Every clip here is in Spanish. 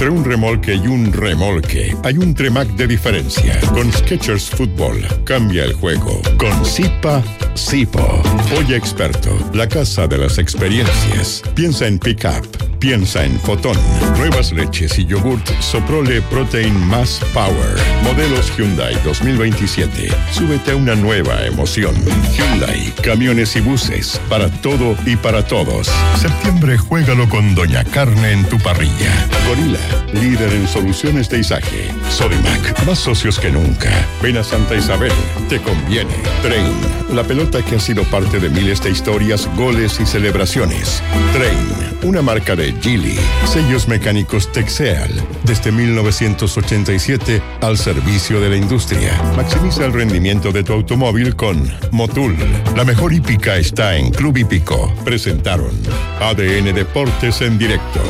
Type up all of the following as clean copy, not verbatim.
Entre un remolque y un remolque hay un Tremac de diferencia. Con Skechers Fútbol cambia el juego. Con Zipa, Zipo. Oye Experto, la casa de las experiencias. Piensa en Pickup. Piensa en Fotón. Nuevas leches y yogurt Soprole Protein Más Power. Modelos Hyundai 2027. Súbete a una nueva emoción. Hyundai, camiones y buses. Para todo y para todos. Septiembre, juégalo con Doña Carne en tu parrilla. Gorila, líder en soluciones de izaje. Sodimac, más socios que nunca. Ven a Santa Isabel, te conviene. Train, la pelota que ha sido parte de miles de historias, goles y celebraciones. Train, una marca de Geely. Sellos mecánicos Texeal, desde 1987 al servicio de la industria. Maximiza el rendimiento de tu automóvil con Motul. La mejor hípica está en Club Hípico. Presentaron ADN Deportes en directo.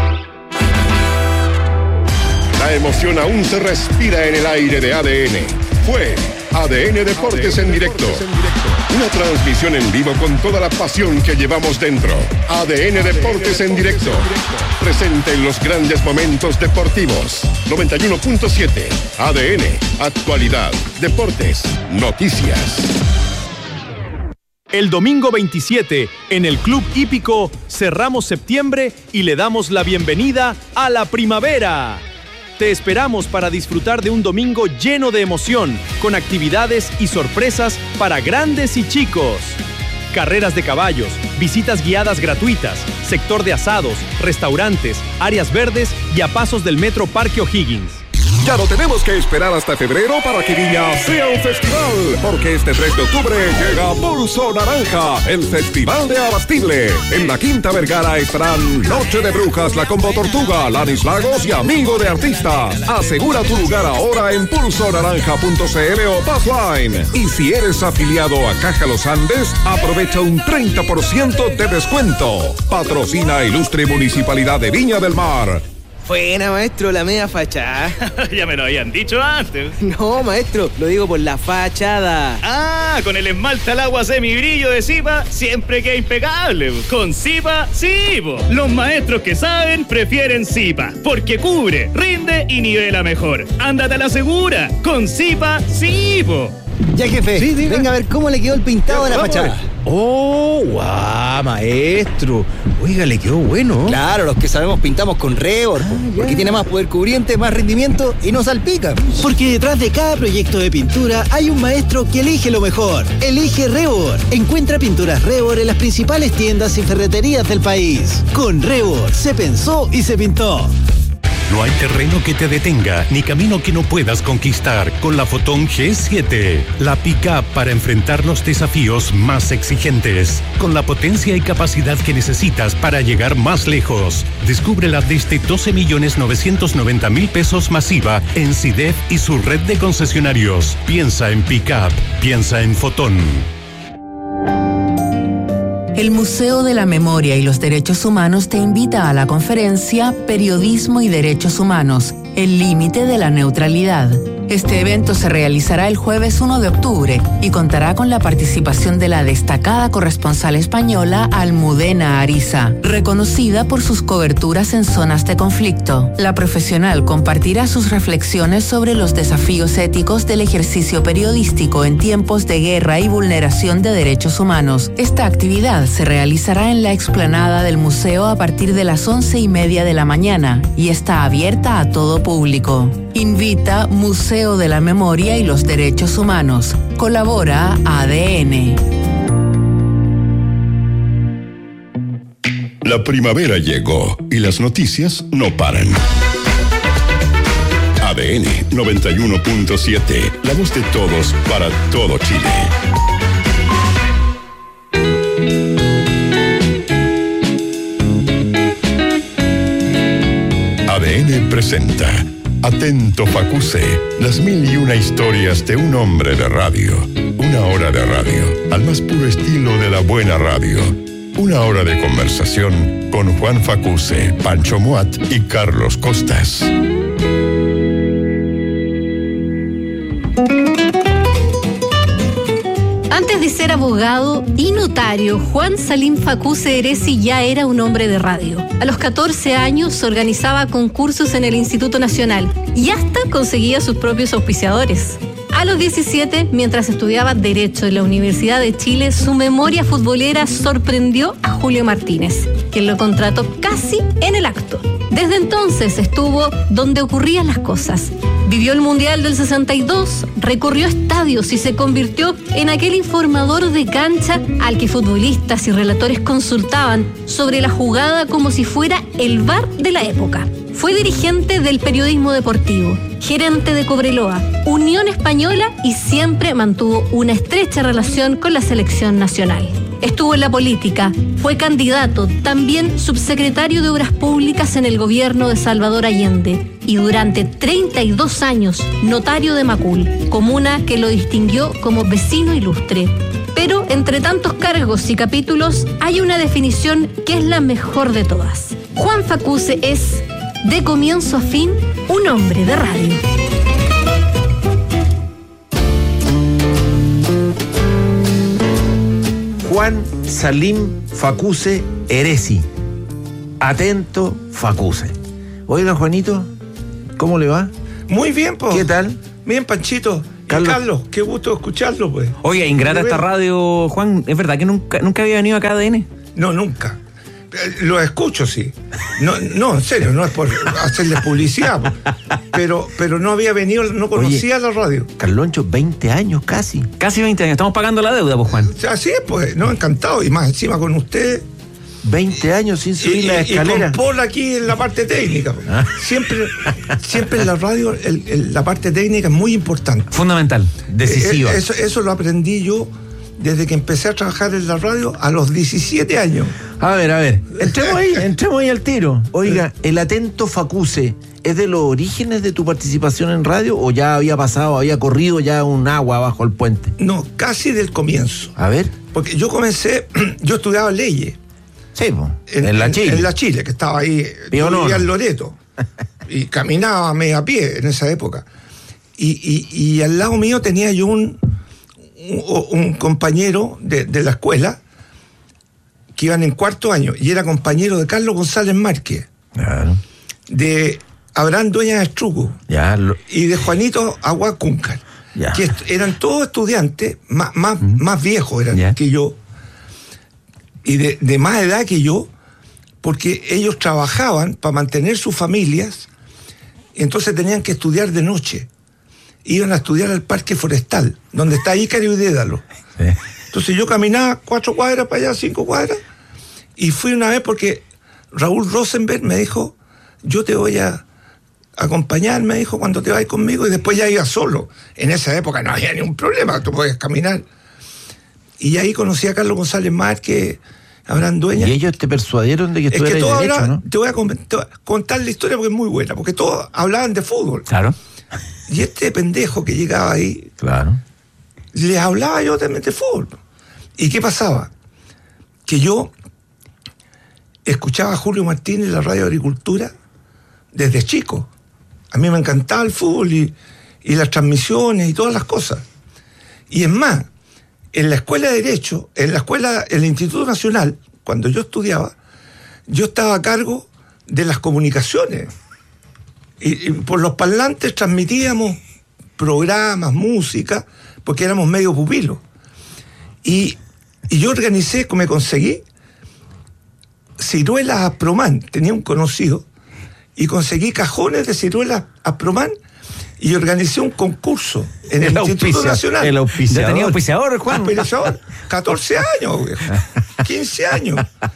La emoción aún se respira en el aire de ADN. Fue ADN Deportes en directo. Una transmisión en vivo con toda la pasión que llevamos dentro. ADN Deportes en directo. Presente en los grandes momentos deportivos. 91.7. ADN. Actualidad. Deportes. Noticias. El domingo 27, en el Club Hípico, cerramos septiembre y le damos la bienvenida a la primavera. Te esperamos para disfrutar de un domingo lleno de emoción, con actividades y sorpresas para grandes y chicos. Carreras de caballos, visitas guiadas gratuitas, sector de asados, restaurantes, áreas verdes y a pasos del Metro Parque O'Higgins. Ya no tenemos que esperar hasta febrero para que Viña sea un festival, porque este 3 de octubre llega Pulso Naranja, el festival de Abastible. En la Quinta Vergara estarán Noche de Brujas, La Combo Tortuga, Lanis Lagos y Amigo de Artistas. Asegura tu lugar ahora en pulsonaranja.cl o Passline. Y si eres afiliado a Caja Los Andes, aprovecha un 30% de descuento. Patrocina Ilustre Municipalidad de Viña del Mar. Buena, maestro, la media fachada. Ya me lo habían dicho antes. No, maestro, lo digo por la fachada. Ah, con el esmalte al agua semibrillo de Zipa, siempre queda impecable. Con Zipa, sí, po. Los maestros que saben prefieren Zipa, porque cubre, rinde y nivela mejor. Ándate a la segura. Con Zipa, sí, po. Ya, jefe, sí, venga a ver cómo le quedó el pintado de la fachada. ¡Oh, guau, maestro! Oiga, le quedó bueno. Claro, los que sabemos pintamos con Rebor, porque tiene más poder cubriente, más rendimiento y no salpica. Porque detrás de cada proyecto de pintura hay un maestro que elige lo mejor. Elige Rebor. Encuentra pinturas Rebor en las principales tiendas y ferreterías del país. Con Rebor se pensó y se pintó. No hay terreno que te detenga, ni camino que no puedas conquistar con la Fotón G7. La pick-up para enfrentar los desafíos más exigentes, con la potencia y capacidad que necesitas para llegar más lejos. Descúbrela desde 12.990.000 pesos masiva en CIDEF y su red de concesionarios. Piensa en pick-up, piensa en Fotón. El Museo de la Memoria y los Derechos Humanos te invita a la conferencia Periodismo y Derechos Humanos, el límite de la neutralidad. Este evento se realizará el jueves 1 de octubre y contará con la participación de la destacada corresponsal española Almudena Ariza, reconocida por sus coberturas en zonas de conflicto. La profesional compartirá sus reflexiones sobre los desafíos éticos del ejercicio periodístico en tiempos de guerra y vulneración de derechos humanos. Esta actividad se realizará en la explanada del museo a partir de las 11:30 de la mañana y está abierta a todo público. Invita Museo de la Memoria y los Derechos Humanos. Colabora ADN. La primavera llegó y las noticias no paran. ADN 91.7, la voz de todos para todo Chile. ADN presenta Atento Facuse, las 1001 historias de un hombre de radio. Una hora de radio, al más puro estilo de la buena radio. Una hora de conversación con Juan Facuse, Pancho Muat y Carlos Costas. Antes de ser abogado y notario, Juan Salim Facuse Heresi ya era un hombre de radio. A los 14 años organizaba concursos en el Instituto Nacional y hasta conseguía sus propios auspiciadores. A los 17, mientras estudiaba Derecho en la Universidad de Chile, su memoria futbolera sorprendió a Julio Martínez, quien lo contrató casi en el acto. Desde entonces estuvo donde ocurrían las cosas. Vivió el Mundial del 62, recorrió estadios y se convirtió en aquel informador de cancha al que futbolistas y relatores consultaban sobre la jugada como si fuera el VAR de la época. Fue dirigente del periodismo deportivo, gerente de Cobreloa, Unión Española y siempre mantuvo una estrecha relación con la selección nacional. Estuvo en la política, fue candidato, también subsecretario de Obras Públicas en el gobierno de Salvador Allende y durante 32 años notario de Macul, comuna que lo distinguió como vecino ilustre. Pero entre tantos cargos y capítulos hay una definición que es la mejor de todas. Juan Facuse es, de comienzo a fin, un hombre de radio. Juan Salim Facuse Heresi. Atento, Facuse. Oiga, Juanito, ¿cómo le va? Muy bien, pues. ¿Qué tal? Bien, Panchito. Carlos, qué gusto escucharlo, pues. Oye, ingrata esta radio, Juan. ¿Es verdad que nunca había venido acá a ADN? No, nunca. Lo escucho, sí. No, en serio, no es por hacerle publicidad. Pero no había venido, no conocía la radio. Carloncho, 20 años casi. Casi 20 años. Estamos pagando la deuda, pues, Juan. Así es, pues, no, encantado. Y más encima con usted. 20 años sin subir la escalera. Y con Paul aquí en la parte técnica. Siempre en la radio la parte técnica es muy importante. Fundamental, decisiva. Eso lo aprendí yo desde que empecé a trabajar en la radio a los 17 años. A ver. Entremos ahí al tiro. Oiga, el atento Facuse, ¿es de los orígenes de tu participación en radio o ya había corrido ya un agua bajo el puente? No, casi del comienzo. A ver. Porque yo estudiaba leyes. Sí, en la Chile. En la Chile, que estaba ahí, yo vivía en Loreto. Y caminaba medio a pie en esa época. Y al lado mío tenía yo un compañero de la escuela que iban en cuarto año y era compañero de Carlos González Márquez, claro, de Abraham Dueñas de Estruco y de Juanito Aguacúncar, que eran todos estudiantes más viejos eran que yo y de más edad que yo, porque ellos trabajaban para mantener sus familias, entonces tenían que estudiar de noche. Iban a estudiar al Parque Forestal, donde está Ícaro y Dédalo. Sí. Entonces yo caminaba 4 cuadras para allá, 5 cuadras, y fui una vez porque Raúl Rosenberg me dijo, yo te voy a acompañar, me dijo, cuando te vayas conmigo, y después ya iba solo. En esa época no había ningún problema, tú podías caminar. Y ahí conocí a Carlos González Márquez, Abraham Dueñas. Y ellos te persuadieron de que tú eras derecho, ¿no? Te voy a contar la historia porque es muy buena, porque todos hablaban de fútbol. Claro. Y este pendejo que llegaba ahí, claro, les hablaba yo también de fútbol. ¿Y qué pasaba? Que yo escuchaba a Julio Martínez en la Radio Agricultura desde chico. A mí me encantaba el fútbol y las transmisiones y todas las cosas. Y es más, en la escuela de Derecho, en el Instituto Nacional, cuando yo estudiaba, yo estaba a cargo de las comunicaciones. Y por los parlantes transmitíamos programas, música, porque éramos medio pupilos. Y yo me conseguí ciruelas Asproman, tenía un conocido, y conseguí cajones de ciruelas Asproman y organicé un concurso en el Instituto Nacional. El auspiciador. ¿Ya tenía auspiciador, Juan? Auspiciador, 14 años, 15 años.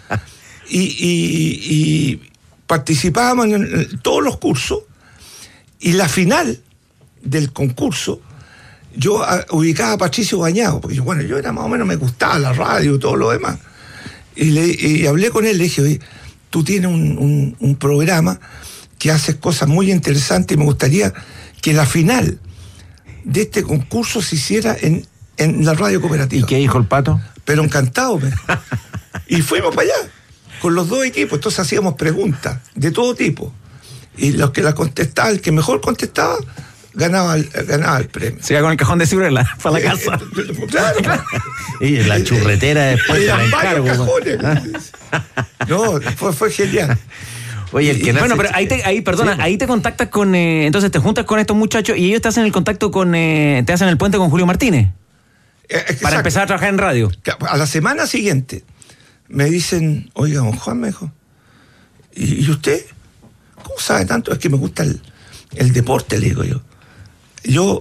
Y participábamos en todos los cursos. Y la final del concurso, yo ubicaba a Patricio Bañado, porque yo era más o menos, me gustaba la radio y todo lo demás. Y hablé con él, le dije, oye, tú tienes un programa que haces cosas muy interesantes y me gustaría que la final de este concurso se hiciera en la radio cooperativa. ¿Y qué dijo el Pato? Pero encantado. Y fuimos para allá, con los dos equipos, entonces hacíamos preguntas de todo tipo. Y los que la contestaban, el que mejor contestaba, ganaba el premio. Se iba con el cajón de ciruela para la casa. Claro. Y la churretera después de la encargo. No, fue genial. Oye, bueno, pero ahí te contactas con, entonces te juntas con estos muchachos y ellos te hacen el contacto te hacen el puente con Julio Martínez. Para empezar a trabajar en radio. A la semana siguiente me dicen, oiga, don Juan, me dijo, ¿y usted? ¿Cómo sabe tanto? Es que me gusta el deporte, le digo yo. Yo,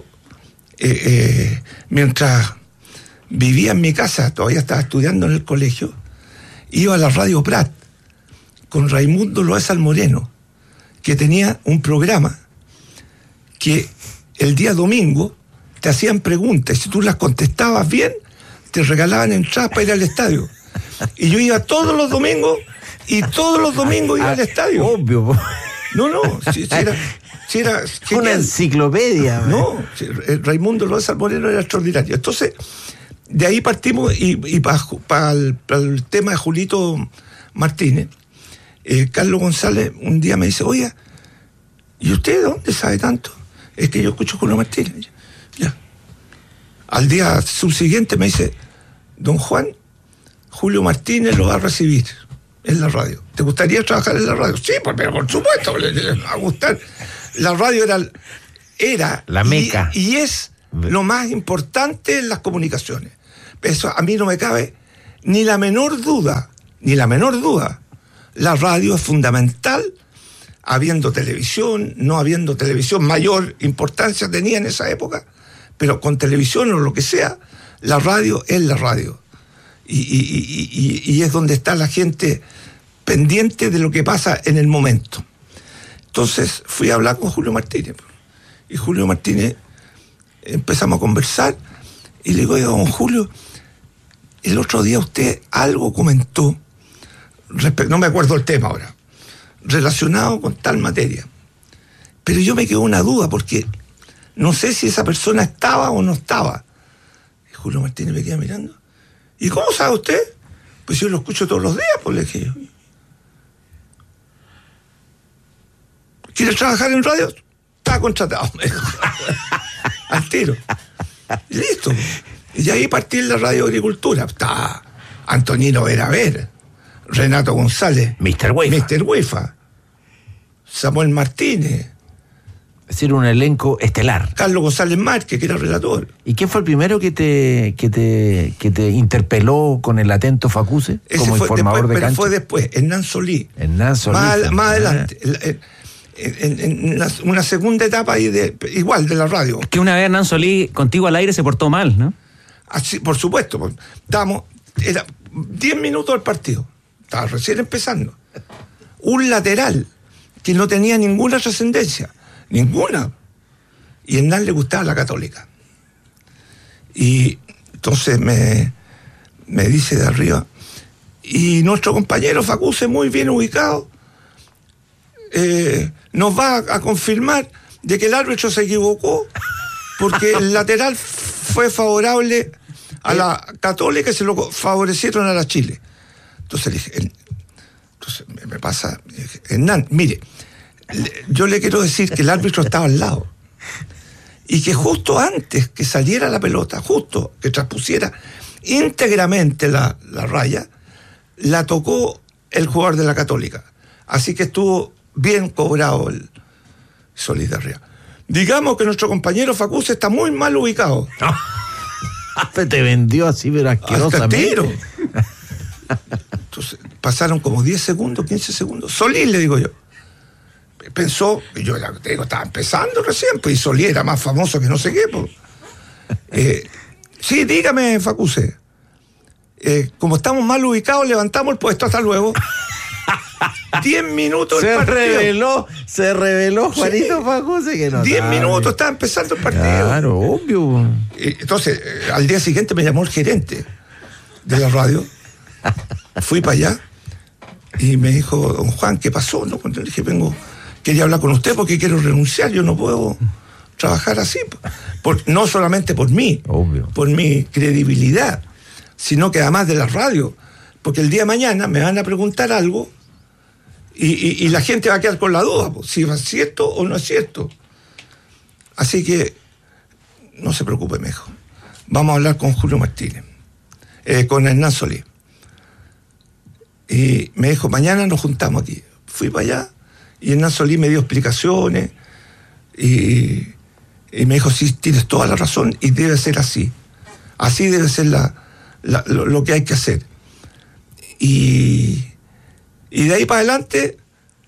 mientras vivía en mi casa, todavía estaba estudiando en el colegio, iba a la Radio Prat con Raimundo Loaiza Moreno, que tenía un programa que el día domingo te hacían preguntas y si tú las contestabas bien, te regalaban entradas para ir al estadio. Y yo iba todos los domingos iba al estadio. Obvio. No, si era una enciclopedia. No, Raimundo Loaiza Moreno era extraordinario. Entonces, de ahí partimos y para el tema de Julito Martínez, Carlos González un día me dice, oye, ¿y usted de dónde sabe tanto? Es que yo escucho Julio Martínez. Ya. Al día subsiguiente me dice, don Juan, Julio Martínez lo va a recibir en la radio. ¿Te gustaría trabajar en la radio? Sí, pero por supuesto, le va a gustar. La radio era la meca. Y es lo más importante en las comunicaciones. Eso a mí no me cabe ni la menor duda. La radio es fundamental, habiendo televisión, no habiendo televisión, mayor importancia tenía en esa época, pero con televisión o lo que sea, la radio es la radio. Y es donde está la gente pendiente de lo que pasa en el momento. Entonces fui a hablar con Julio Martínez. Y Julio Martínez empezamos a conversar y le digo, don Julio, el otro día usted algo comentó, no me acuerdo el tema ahora, relacionado con tal materia. Pero yo me quedó una duda porque no sé si esa persona estaba o no estaba. Y Julio Martínez me queda mirando. ¿Y cómo sabe usted? Pues yo lo escucho todos los días, pues le dije yo. ¿Quiere trabajar en radio? Está contratado. Al tiro. Y listo. Y ahí partí en la radio Agricultura. Está Antonino Veraver, Renato González, Mr. Huefa, Samuel Martínez. Es decir, un elenco estelar. Carlos González Márquez, que era relator. ¿Y quién fue el primero que te interpeló con el atento Facuse como informador de cancha? Pero fue después, Hernán Solí. Más adelante. En una segunda etapa igual de la radio. Es que una vez Hernán Solí contigo al aire se portó mal, ¿no? Así, por supuesto. Era 10 minutos del partido. Estaba recién empezando. Un lateral que no tenía ninguna trascendencia. Ninguna. Y a Hernán le gustaba la Católica. Y entonces me dice de arriba, y nuestro compañero Facuse, muy bien ubicado, nos va a confirmar de que el árbitro se equivocó porque el lateral fue favorable a la Católica y se lo favorecieron a la Chile. Entonces le dije, me pasa, Hernán, mire, yo le quiero decir que el árbitro estaba al lado y que justo antes que saliera la pelota, justo que transpusiera íntegramente la raya, la tocó el jugador de la Católica. Así que estuvo bien cobrado el Solís de arriba. Digamos que nuestro compañero Facuse está muy mal ubicado. Te vendió así, pero asquerosamente. Entonces pasaron como 10 segundos, 15 segundos. Solís, le digo yo. Pensó, yo te digo, estaba empezando recién, pues, y Solís era más famoso que no sé qué. Pues. Sí, dígame, Facuse. Como estamos mal ubicados, levantamos el puesto, hasta luego. 10 minutos del partido. Se reveló Juanito Facuse que no. 10 minutos, estaba empezando el partido. Claro, obvio. Entonces, al día siguiente me llamó el gerente de la radio. Fui para allá y me dijo, don Juan, ¿qué pasó? No, cuando le dije, quería hablar con usted porque quiero renunciar, yo no puedo trabajar así. No solamente por mí, obvio, por mi credibilidad, sino que además de la radio. Porque el día de mañana me van a preguntar algo y la gente va a quedar con la duda, si es cierto o no es cierto. Así que no se preocupe, me dijo. Vamos a hablar con Julio Martínez, con Hernán Solís. Y me dijo, mañana nos juntamos aquí. Fui para allá y Hernán Solís me dio explicaciones y me dijo, sí, tienes toda la razón y debe ser así. Así debe ser lo que hay que hacer. Y de ahí para adelante,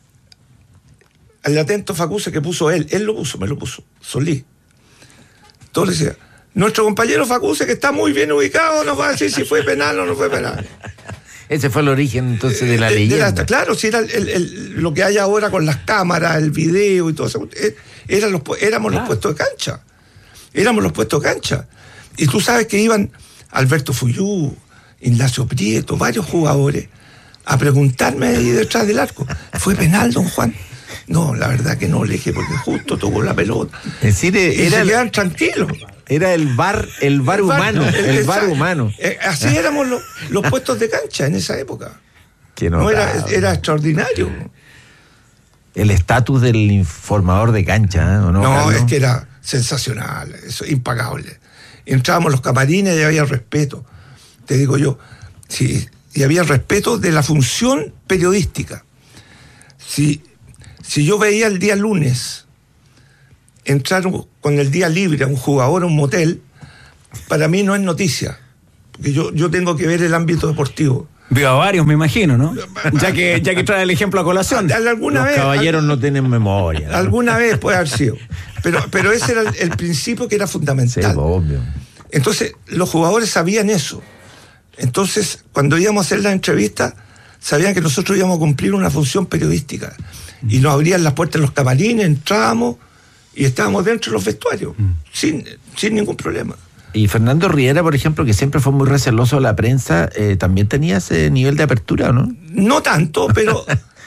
el atento Facuse que puso él lo puso, me lo puso, Solís. Entonces decía, nuestro compañero Facuse, que está muy bien ubicado, nos va a decir si fue penal o no fue penal. Ese fue el origen entonces de la leyenda. Claro, si era lo que hay ahora con las cámaras, el video y todo eso. Éramos los puestos de cancha. Éramos los puestos de cancha. Y tú sabes que iban Alberto Fuyú, Ignacio Prieto, varios jugadores, a preguntarme ahí detrás del arco. ¿Fue penal, don Juan? No, la verdad que no, le dije, porque justo tocó la pelota. Es decir, y se quedan tranquilos. Era el bar humano. El bar humano. Así éramos los puestos de cancha en esa época. No, era extraordinario. El estatus del informador de cancha, ¿eh? ¿No, Carlos? Es que era sensacional, eso, impagable. Entrábamos los camarines y había respeto. Te digo yo, sí, y había respeto de la función periodística. Si yo veía el día lunes entrar con el día libre a un jugador a un motel, para mí no es noticia, porque yo tengo que ver el ámbito deportivo. Vio a varios, me imagino, ¿no? Ya que trae el ejemplo a colación. Los caballeros no tienen memoria, ¿no? Alguna vez puede haber sido. Pero ese era el principio que era fundamental. Sí, obvio. Entonces, los jugadores sabían eso. Entonces, cuando íbamos a hacer la entrevista, sabían que nosotros íbamos a cumplir una función periodística. Y nos abrían las puertas en los camarines, entrábamos y estábamos dentro de los vestuarios, sin ningún problema. Y Fernando Riera, por ejemplo, que siempre fue muy receloso de la prensa, también tenía ese nivel de apertura, ¿no? No tanto, pero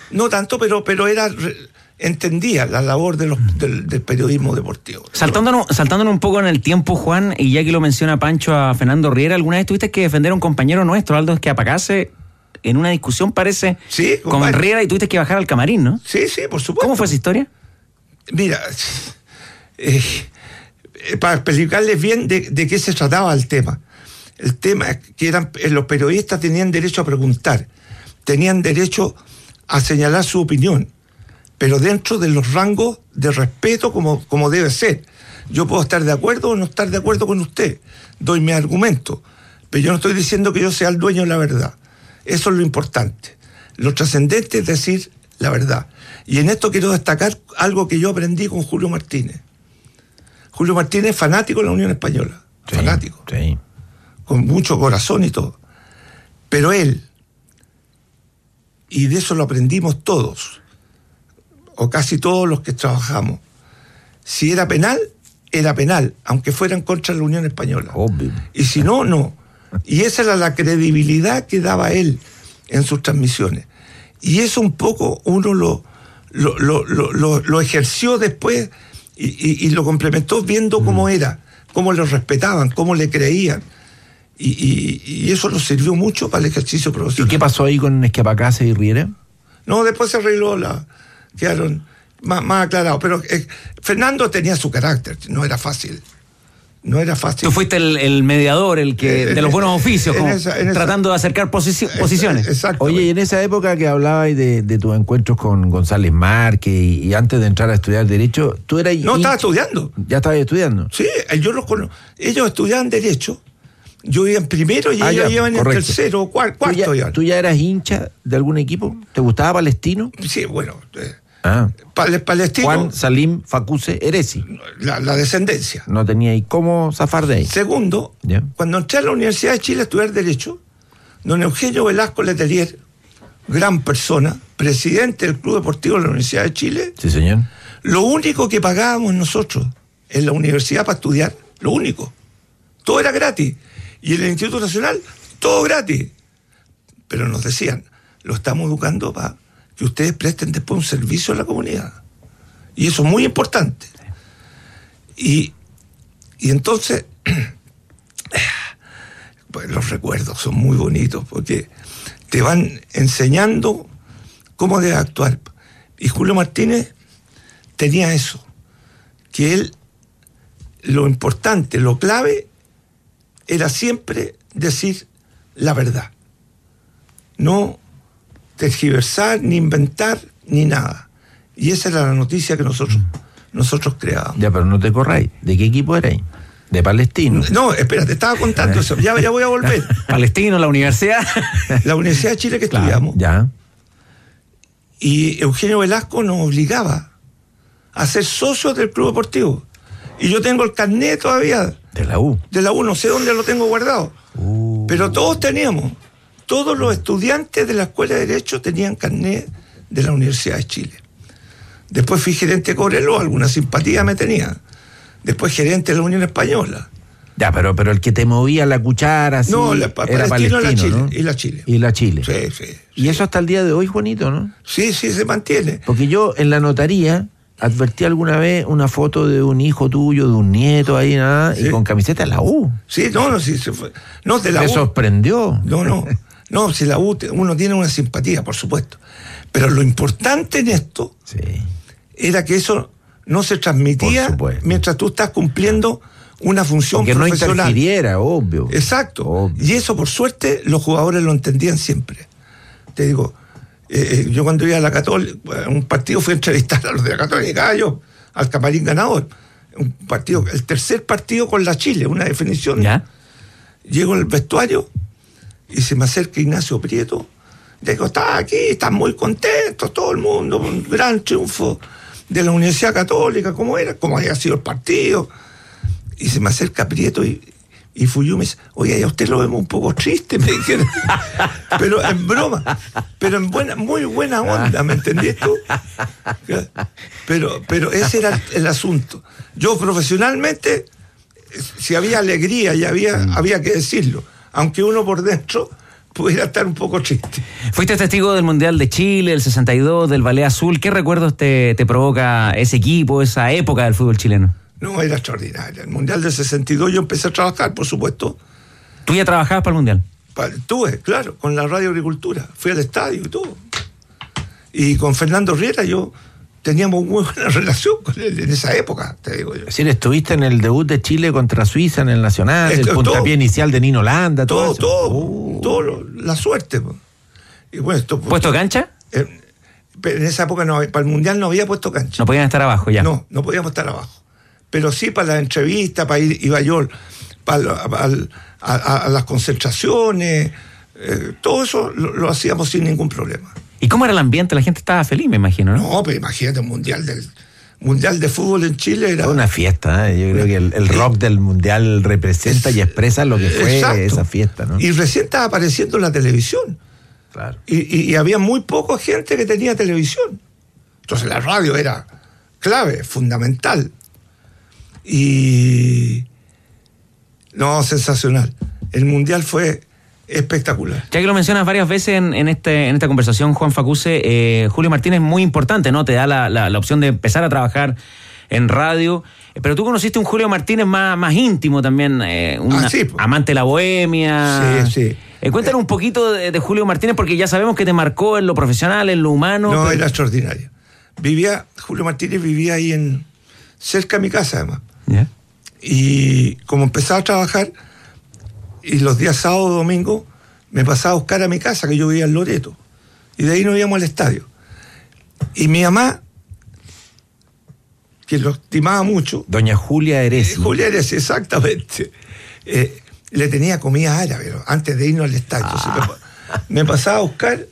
entendía la labor del periodismo deportivo. Saltándonos un poco en el tiempo, Juan, y ya que lo menciona Pancho a Fernando Riera, ¿alguna vez tuviste que defender a un compañero nuestro, Aldo Esquiapacase, en una discusión, parece, sí, con Riera, y tuviste que bajar al camarín, ¿no? Sí, por supuesto. ¿Cómo fue esa historia? Mira, para explicarles bien de qué se trataba el tema. El tema es que los periodistas tenían derecho a preguntar, tenían derecho a señalar su opinión, pero dentro de los rangos de respeto como debe ser. Yo puedo estar de acuerdo o no estar de acuerdo con usted, doy mi argumento, pero yo no estoy diciendo que yo sea el dueño de la verdad. Eso es lo importante. Lo trascendente es decir la verdad. Y en esto quiero destacar algo que yo aprendí con Julio Martínez. Julio Martínez es fanático de la Unión Española. Sí, fanático. Sí. Con mucho corazón y todo. Pero él, y de eso lo aprendimos todos, o casi todos los que trabajamos, si era penal, aunque fuera en contra de la Unión Española. Obvio. Y si no, no. Y esa era la credibilidad que daba él en sus transmisiones. Y eso un poco uno lo ejerció después y lo complementó viendo cómo era, cómo lo respetaban, cómo le creían. Y eso nos sirvió mucho para el ejercicio profesional. ¿Y qué pasó ahí con Esquiapacase y Riera? No, después se arregló, quedaron más aclarados. Pero Fernando tenía su carácter, no era fácil. Tú fuiste el mediador, el que de los buenos oficios, tratando de acercar posiciones. Exacto. Oye, y en esa época que hablabas de tus encuentros con González Márquez y antes de entrar a estudiar Derecho, tú eras... No, estaba estudiando. ¿Ya estabas estudiando? Sí, yo los conozco. Ellos estudiaban Derecho, yo iba en primero y ellos iban en tercero o cuarto. ¿Tú ya eras hincha de algún equipo? ¿Te gustaba Palestino? Sí, bueno... Palestino. Juan Salim Facuse Heresi. La descendencia. No tenía y cómo zafar de ahí. Segundo, cuando entré a la Universidad de Chile a estudiar Derecho, don Eugenio Velasco Letelier, gran persona, presidente del Club Deportivo de la Universidad de Chile. Sí, señor. Lo único que pagábamos nosotros en la universidad para estudiar, lo único, todo era gratis. Y en el Instituto Nacional, todo gratis. Pero nos decían, lo estamos educando para que ustedes presten después un servicio a la comunidad. Y eso es muy importante. Y entonces, pues los recuerdos son muy bonitos porque te van enseñando cómo debes actuar. Y Julio Martínez tenía eso, que él lo importante, lo clave, era siempre decir la verdad. No tergiversar, ni inventar, ni nada. Y esa era la noticia que nosotros creábamos. Ya, pero no te corráis. ¿De qué equipo erais? ¿De Palestino? No, espera, te estaba contando eso. Ya voy a volver. Palestino, la universidad. La Universidad de Chile que estudiamos. Ya. Y Eugenio Velasco nos obligaba a ser socios del Club Deportivo. Y yo tengo el carnet todavía. ¿De la U? De la U, no sé dónde lo tengo guardado. Pero todos teníamos. Todos los estudiantes de la Escuela de Derecho tenían carnet de la Universidad de Chile. Después fui gerente de Cobreloa, alguna simpatía me tenía. Después gerente de la Unión Española. Ya, pero el que te movía la cuchara, sí, no, era Palestino, Palestino, Chile, ¿no? Y la Chile. Y la Chile. Sí. Y eso hasta el día de hoy, Juanito, ¿no? Sí, se mantiene. Porque yo en la notaría advertí alguna vez una foto de un hijo tuyo, de un nieto ahí, nada, y con camiseta de la U. Sí, sí, se fue. No, de la Me U. sorprendió. No, si la U, uno tiene una simpatía, por supuesto. Pero lo importante en esto era que eso no se transmitía mientras tú estás cumpliendo una función profesional. Que no interfiriera, obvio. Exacto. Obvio. Y eso, por suerte, los jugadores lo entendían siempre. Te digo, yo cuando iba a la Católica, un partido fui a entrevistar a los de la Católica, al camarín ganador. Un partido, el tercer partido con la Chile, una definición. ¿Ya? Llego al vestuario y se me acerca Ignacio Prieto. Digo, está aquí, están muy contentos todo el mundo, un gran triunfo de la Universidad Católica, como había sido el partido. Y se me acerca Prieto y Fuyú me dice, oye, a usted lo vemos un poco triste, me dijeron. Pero en broma, pero en muy buena onda, ¿me entendés tú? Pero ese era el asunto. Yo profesionalmente, si había alegría y había que decirlo, aunque uno por dentro pudiera estar un poco triste. Fuiste testigo del Mundial de Chile, el 62, del Ballet Azul. ¿Qué recuerdos te provoca ese equipo, esa época del fútbol chileno? No, era extraordinario. El Mundial del 62 yo empecé a trabajar, por supuesto. ¿Tú ya trabajabas para el Mundial? Estuve, claro, con la Radio Agricultura. Fui al estadio y todo. Y con Fernando Riera teníamos muy buena relación con él en esa época, te digo yo. Es decir, estuviste en el debut de Chile contra Suiza en el Nacional, el puntapié inicial de Nino Landa, todo, la suerte. Y bueno, ¿Puesto cancha? En esa época para el Mundial no había puesto cancha. No podían estar abajo ya. No podíamos estar abajo. Pero sí para las entrevistas, iba yo a las concentraciones, todo eso lo hacíamos sin ningún problema. ¿Y cómo era el ambiente? La gente estaba feliz, me imagino, ¿no? No, pero imagínate, Mundial de Fútbol en Chile era una fiesta, ¿eh? Yo creo que el rock del Mundial representa y expresa lo que fue esa fiesta, ¿no? Y recién estaba apareciendo en la televisión. Claro. Y había muy poca gente que tenía televisión. Entonces la radio era clave, fundamental. Y no, sensacional. El Mundial fue espectacular. Ya que lo mencionas varias veces en esta conversación, Juan Facuse, Julio Martínez es muy importante, ¿no? Te da la opción de empezar a trabajar en radio, pero tú conociste un Julio Martínez más íntimo también, amante de la bohemia. Sí. Cuéntanos un poquito de Julio Martínez, porque ya sabemos que te marcó en lo profesional, en lo humano. No, era extraordinario. Julio Martínez vivía ahí cerca de mi casa, además. ¿Yeah? Y como empezaba a trabajar, y los días sábado, domingo, me pasaba a buscar a mi casa, que yo vivía en Loreto. Y de ahí nos íbamos al estadio. Y mi mamá, que lo estimaba mucho... Doña Julia Eresi. Julia Eresi, exactamente. Le tenía comida árabe antes de irnos al estadio. Me pasaba a buscar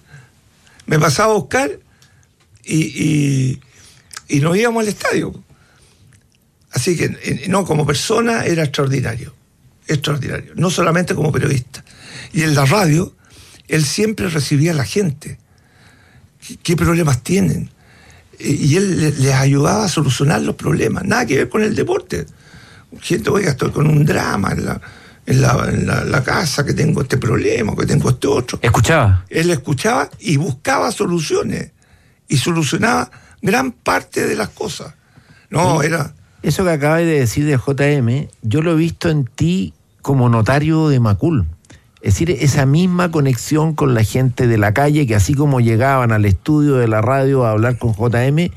y nos íbamos al estadio. Así que, no, como persona era extraordinario, no solamente como periodista. Y en la radio, él siempre recibía a la gente. ¿Qué problemas tienen? Y él les ayudaba a solucionar los problemas, nada que ver con el deporte. Gente, oiga, estoy con un drama en la casa, que tengo este problema, que tengo este otro. ¿Escuchaba? Él escuchaba y buscaba soluciones, y solucionaba gran parte de las cosas. No, era... Eso que acabas de decir de JM, yo lo he visto en ti como notario de Macul. Es decir, esa misma conexión con la gente de la calle, que así como llegaban al estudio de la radio a hablar con JM,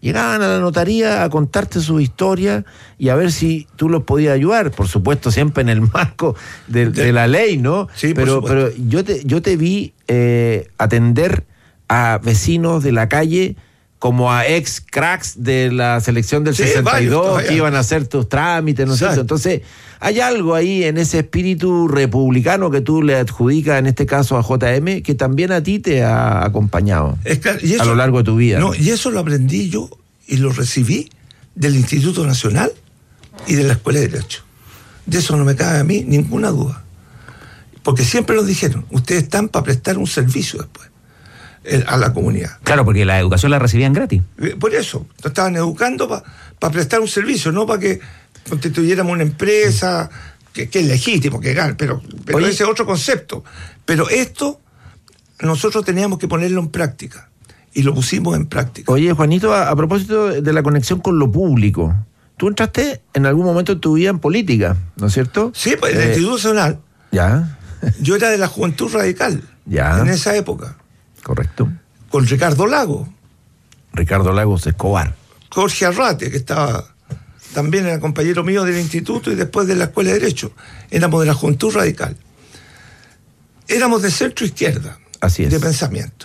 llegaban a la notaría a contarte su historia y a ver si tú los podías ayudar, por supuesto siempre en el marco de la ley, ¿no? Sí, pero yo te vi atender a vecinos de la calle como a ex cracks de la selección del 62 que iban a hacer tus trámites, ¿no es cierto? Entonces, hay algo ahí en ese espíritu republicano que tú le adjudicas, en este caso a JM, que también a ti te ha acompañado a lo largo de tu vida. No, y eso lo aprendí yo y lo recibí del Instituto Nacional y de la Escuela de Derecho. De eso no me cabe a mí ninguna duda. Porque siempre nos dijeron, ustedes están para prestar un servicio después a la comunidad. Claro, porque la educación la recibían gratis. Por eso, nos estaban educando para prestar un servicio, no para que constituyéramos una empresa, que es legítimo, pero ese es otro concepto. Pero esto, nosotros teníamos que ponerlo en práctica, y lo pusimos en práctica. Oye, Juanito, a propósito de la conexión con lo público, tú entraste en algún momento de tu vida en política, ¿no es cierto? Sí, pues en el Instituto Nacional. Ya. Yo era de la Juventud Radical, en esa época. Correcto. Con Ricardo Lagos Escobar. Jorge Arrate, que estaba también era compañero mío del instituto y después de la Escuela de Derecho. Éramos de la Juventud Radical. Éramos de centro izquierda. Así es. De pensamiento.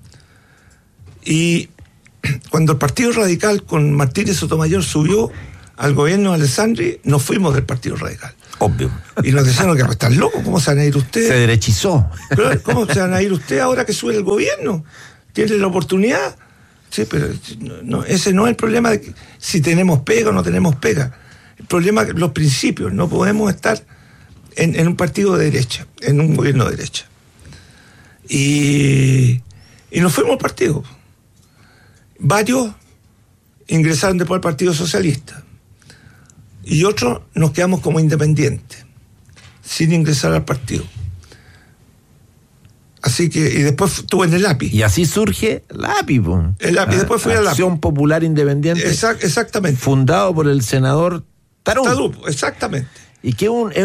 Y cuando el Partido Radical con Martínez Sotomayor subió al gobierno de Alessandri, nos fuimos del Partido Radical. Obvio. Y nos decían que están locos, ¿cómo se van a ir ustedes? Se derechizó. Pero, ¿cómo se van a ir ustedes ahora que sube el gobierno? ¿Tienen la oportunidad? Sí, pero no, ese no es el problema de que si tenemos pega o no tenemos pega. El problema es los principios. No podemos estar en un partido de derecha, en un gobierno de derecha. Y nos fuimos al partido. Varios ingresaron después al Partido Socialista. Y otros nos quedamos como independientes, sin ingresar al partido. Así que, y después estuve en el API. Y así surge la API, el API, después fui a la Acción Popular Independiente. Exactamente. Fundado por el senador Tarup. Exactamente. Y que